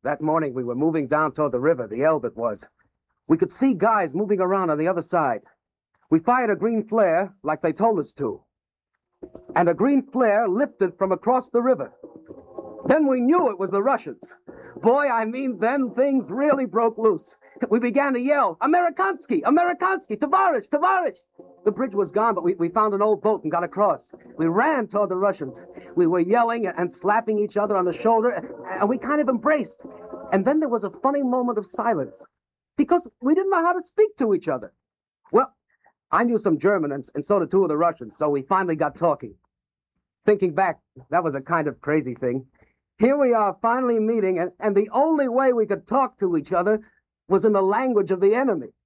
That morning we were moving down toward the river, the Elbe it was. We could see guys moving around on the other side. We fired a green flare like they told us to. And a green flare lifted from across the river. Then we knew it was the Russians. Boy, I mean, then things really broke loose. We began to yell, Amerikansky, Amerikansky, Tavarish, Tavarish. The bridge was gone, but we found an old boat and got across. We ran toward the Russians. We were yelling and slapping each other on the shoulder, and we kind of embraced. And then there was a funny moment of silence, because we didn't know how to speak to each other. Well, I knew some German, and so did two of the Russians, so we finally got talking. Thinking back, that was a kind of crazy thing. Here we are finally meeting, and the only way we could talk to each other was in the language of the enemy.